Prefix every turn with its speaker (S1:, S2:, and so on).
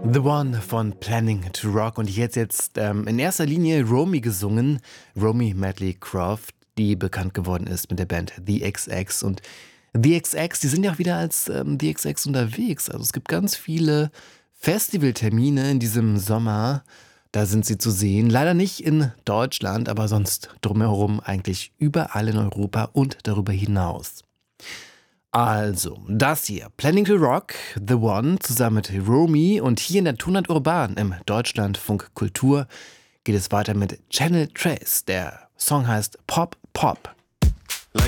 S1: The One von Planning to Rock und jetzt in erster Linie Romy gesungen, Romy Medley Croft, die bekannt geworden ist mit der Band The XX. Und The XX, die sind ja auch wieder als The XX unterwegs. Also es gibt ganz viele Festivaltermine in diesem Sommer. Da sind sie zu sehen. Leider nicht in Deutschland, aber sonst drumherum eigentlich überall in Europa und darüber hinaus. Also, das hier, Planning to Rock, The One, zusammen mit Romy, und hier in der Tonart Urban im Deutschlandfunk Kultur geht es weiter mit Channel Trace. Der Song heißt Pop Pop.